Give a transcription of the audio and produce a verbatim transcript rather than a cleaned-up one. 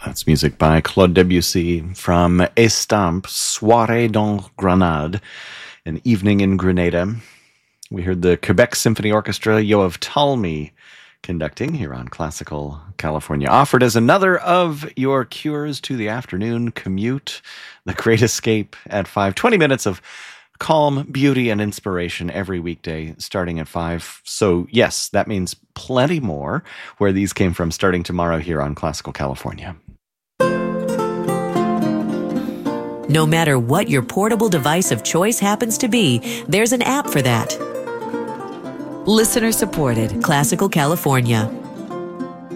That's music by Claude Debussy from Estampes, Soirée dans Grenade, an evening in Grenada. We heard the Quebec Symphony Orchestra, Yoav Talmy, conducting here on Classical California, offered as another of your cures to the afternoon commute, The Great Escape at five. twenty minutes of calm, beauty, and inspiration every weekday starting at five. So yes, that means plenty more where these came from starting tomorrow here on Classical California. No matter what your portable device of choice happens to be, there's an app for that. Listener supported, Classical California.